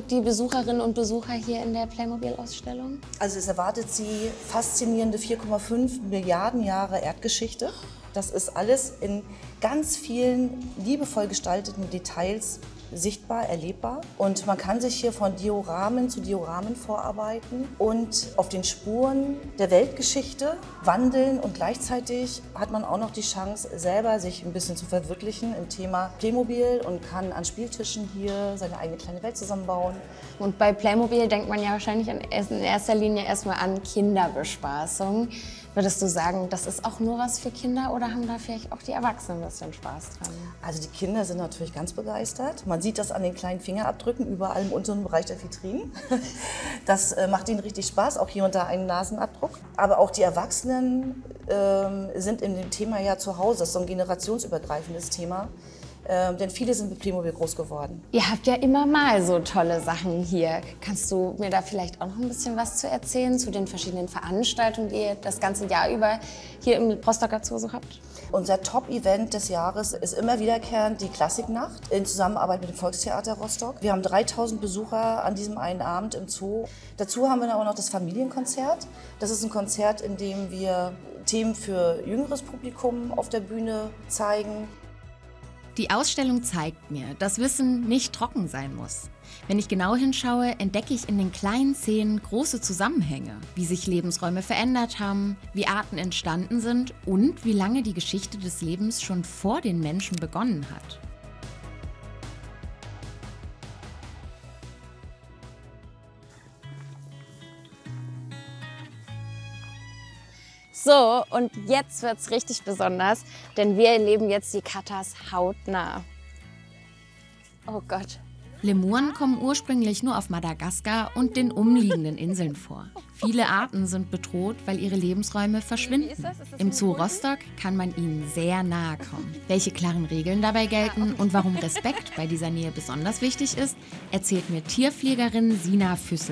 die Besucherinnen und Besucher hier in der Playmobil-Ausstellung? Also es erwartet sie faszinierende 4,5 Milliarden Jahre Erdgeschichte. Das ist alles in ganz vielen liebevoll gestalteten Details sichtbar, erlebbar. Und man kann sich hier von Dioramen zu Dioramen vorarbeiten und auf den Spuren der Weltgeschichte wandeln. Und gleichzeitig hat man auch noch die Chance, selber sich ein bisschen zu verwirklichen im Thema Playmobil und kann an Spieltischen hier seine eigene kleine Welt zusammenbauen. Und bei Playmobil denkt man ja wahrscheinlich in erster Linie erstmal an Kinderbespaßung. Würdest du sagen, das ist auch nur was für Kinder oder haben da vielleicht auch die Erwachsenen ein bisschen Spaß dran? Also die Kinder sind natürlich ganz begeistert. Man sieht das an den kleinen Fingerabdrücken überall im unteren Bereich der Vitrinen. Das macht ihnen richtig Spaß, auch hier und da einen Nasenabdruck. Aber auch die Erwachsenen sind in dem Thema ja zu Hause. Das ist so ein generationsübergreifendes Thema. Denn viele sind mit Playmobil groß geworden. Ihr habt ja immer mal so tolle Sachen hier. Kannst du mir da vielleicht auch noch ein bisschen was zu erzählen, zu den verschiedenen Veranstaltungen, die ihr das ganze Jahr über hier im Rostocker Zoo so habt? Unser Top-Event des Jahres ist immer wiederkehrend die Klassiknacht in Zusammenarbeit mit dem Volkstheater Rostock. Wir haben 3000 Besucher an diesem einen Abend im Zoo. Dazu haben wir dann auch noch das Familienkonzert. Das ist ein Konzert, in dem wir Themen für jüngeres Publikum auf der Bühne zeigen. Die Ausstellung zeigt mir, dass Wissen nicht trocken sein muss. Wenn ich genau hinschaue, entdecke ich in den kleinen Szenen große Zusammenhänge, wie sich Lebensräume verändert haben, wie Arten entstanden sind und wie lange die Geschichte des Lebens schon vor den Menschen begonnen hat. So, und jetzt wird's richtig besonders, denn wir erleben jetzt die Katas hautnah. Oh Gott. Lemuren kommen ursprünglich nur auf Madagaskar und den umliegenden Inseln vor. Viele Arten sind bedroht, weil ihre Lebensräume verschwinden. Im Zoo Rostock kann man ihnen sehr nahe kommen. Welche klaren Regeln dabei gelten und warum Respekt bei dieser Nähe besonders wichtig ist, erzählt mir Tierpflegerin Sina Füssel.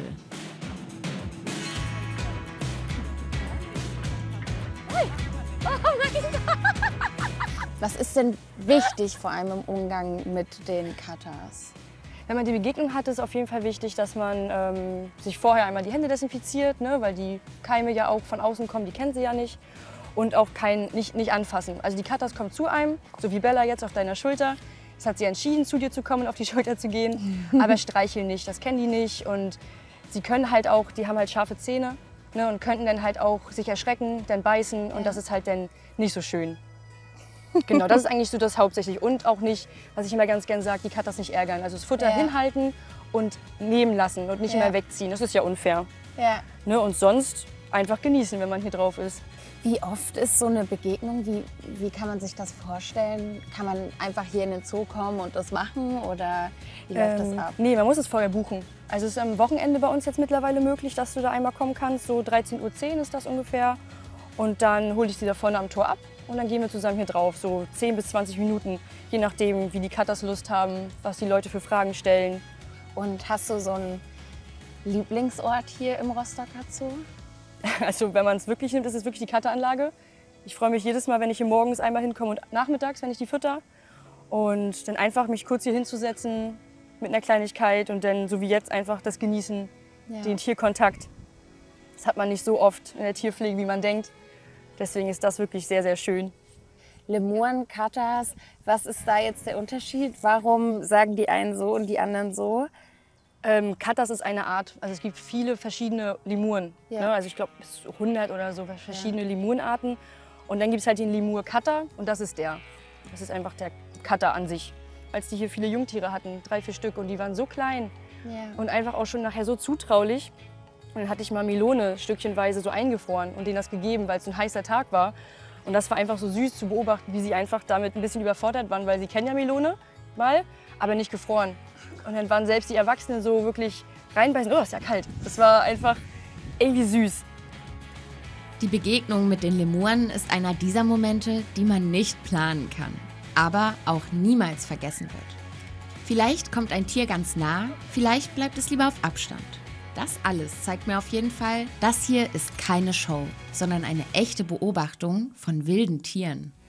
Was ist denn wichtig, vor allem im Umgang mit den Katas? Wenn man die Begegnung hat, ist es auf jeden Fall wichtig, dass man sich vorher einmal die Hände desinfiziert, ne, weil die Keime ja auch von außen kommen, die kennen sie ja nicht. Und auch nicht anfassen. Also die Katas kommen zu einem, so wie Bella jetzt auf deiner Schulter. Es hat sie entschieden, zu dir zu kommen, auf die Schulter zu gehen. Aber streicheln nicht, das kennen die nicht. Und sie können halt auch, die haben halt scharfe Zähne, ne, und könnten dann halt auch sich erschrecken, dann beißen. Und das ist halt dann nicht so schön. Genau, das ist eigentlich so das hauptsächlich. Und auch nicht, was ich immer ganz gern sage, die Katas nicht ärgern. Also das Futter hinhalten und nehmen lassen und nicht immer wegziehen. Das ist ja unfair. Ja. Ne, und sonst einfach genießen, wenn man hier drauf ist. Wie oft ist so eine Begegnung? Wie kann man sich das vorstellen? Kann man einfach hier in den Zoo kommen und das machen oder wie läuft das ab? Nee, man muss es vorher buchen. Also es ist am Wochenende bei uns jetzt mittlerweile möglich, dass du da einmal kommen kannst. So 13:10 Uhr ist das ungefähr. Und dann hole ich sie da vorne am Tor ab und dann gehen wir zusammen hier drauf. So 10 bis 20 Minuten, je nachdem, wie die Katas Lust haben, was die Leute für Fragen stellen. Und hast du so einen Lieblingsort hier im Rostocker Zoo? Also wenn man es wirklich nimmt, ist es wirklich die Kata-Anlage. Ich freue mich jedes Mal, wenn ich hier morgens einmal hinkomme und nachmittags, wenn ich die fütter. Und dann einfach mich kurz hier hinzusetzen mit einer Kleinigkeit und dann so wie jetzt einfach das Genießen, den Tierkontakt. Das hat man nicht so oft in der Tierpflege, wie man denkt. Deswegen ist das wirklich sehr, sehr schön. Lemuren, Katas, was ist da jetzt der Unterschied? Warum sagen die einen so und die anderen so? Katas ist eine Art, also es gibt viele verschiedene Lemuren. Ja. Ne? Also ich glaube bis 100 oder so verschiedene Lemurenarten. Und dann gibt es halt den Lemur-Kata und das ist der. Das ist einfach der Kata an sich. Als die hier viele Jungtiere hatten, 3, 4 Stück, und die waren so klein und einfach auch schon nachher so zutraulich. Und dann hatte ich mal Melone stückchenweise so eingefroren und denen das gegeben, weil es ein heißer Tag war. Und das war einfach so süß zu beobachten, wie sie einfach damit ein bisschen überfordert waren, weil sie kennen ja Melone mal, aber nicht gefroren. Und dann waren selbst die Erwachsenen so wirklich reinbeißen, oh, ist ja kalt. Das war einfach irgendwie süß. Die Begegnung mit den Lemuren ist einer dieser Momente, die man nicht planen kann, aber auch niemals vergessen wird. Vielleicht kommt ein Tier ganz nah, vielleicht bleibt es lieber auf Abstand. Das alles zeigt mir auf jeden Fall, das hier ist keine Show, sondern eine echte Beobachtung von wilden Tieren.